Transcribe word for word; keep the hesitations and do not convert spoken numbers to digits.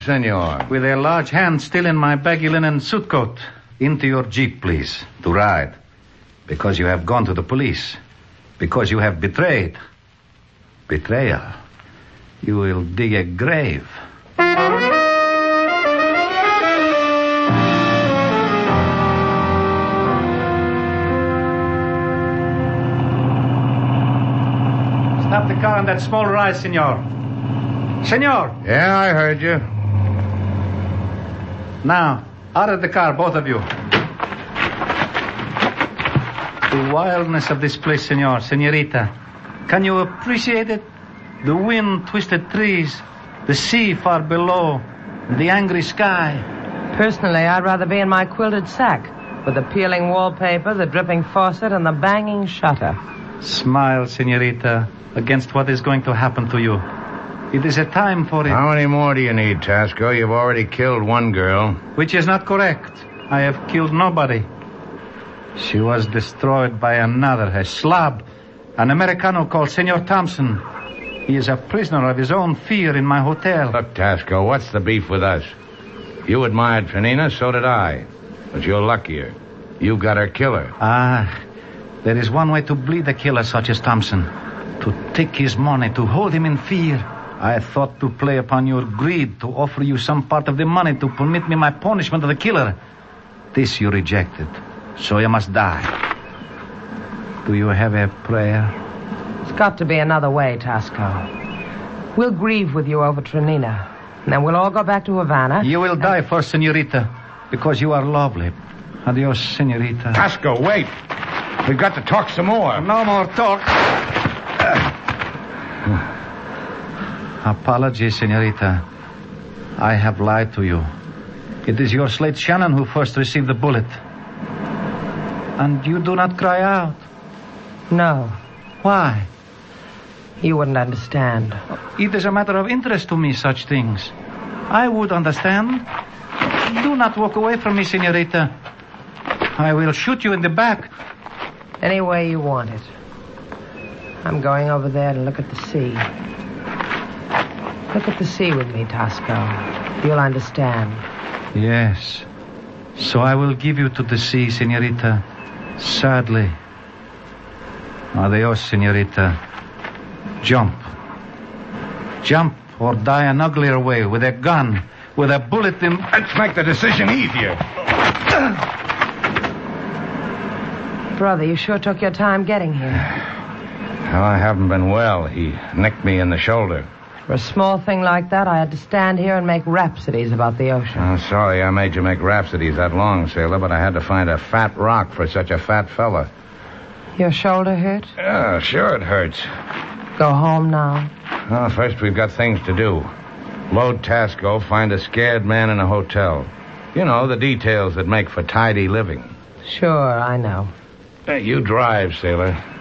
senor? With a large hand still in my baggy linen suit coat. Into your jeep, please, to ride. Because you have gone to the police. Because you have betrayed. Betrayal. You will dig a grave. Stop the car on that small rise, senor. Senor! Yeah, I heard you. Now, out of the car, both of you. The wildness of this place, senor, senorita. Can you appreciate it? The wind-twisted trees, the sea far below, the angry sky. Personally, I'd rather be in my quilted sack with the peeling wallpaper, the dripping faucet, and the banging shutter. Smile, senorita, against what is going to happen to you. It is a time for it. How many more do you need, Tasco? You've already killed one girl. Which is not correct. I have killed nobody. She was destroyed by another, a slob, an Americano called Senor Thompson. He is a prisoner of his own fear in my hotel. Look, Tasco, what's the beef with us? You admired Tranina, so did I. But you're luckier. You got her killer. Ah, there is one way to bleed a killer such as Thompson. To take his money, to hold him in fear. I thought to play upon your greed, to offer you some part of the money to permit me my punishment of the killer. This you rejected. So you must die. Do you have a prayer? It's got to be another way, Tasco. We'll grieve with you over Tranina. And then we'll all go back to Havana. You will die first, senorita, because you are lovely. Adios, senorita. Tasco, wait. We've got to talk some more. No more talk. Apologies, senorita. I have lied to you. It is your Slate Shannon who first received the bullet. And you do not cry out. No. Why? You wouldn't understand. It is a matter of interest to me, such things. I would understand. Do not walk away from me, senorita. I will shoot you in the back. Any way you want it. I'm going over there to look at the sea. Look at the sea with me, Tasco. You'll understand. Yes. So I will give you to the sea, senorita. Sadly. Adios, senorita. Jump. Jump or die an uglier way with a gun, with a bullet in... Let's make the decision easier. Brother, you sure took your time getting here. Well, I haven't been well. He nicked me in the shoulder. For a small thing like that, I had to stand here and make rhapsodies about the ocean. I'm sorry I made you make rhapsodies that long, sailor, but I had to find a fat rock for such a fat fella. Your shoulder hurt? Yeah, sure it hurts. Go home now. Well, first we've got things to do. Load Tasco, find a scared man in a hotel. You know, the details that make for tidy living. Sure, I know. Hey, you drive, sailor.